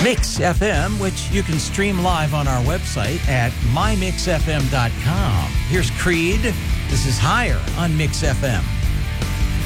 Mix FM, which you can stream live on our website at mymixfm.com. Here's Creed. This is Higher on Mix FM.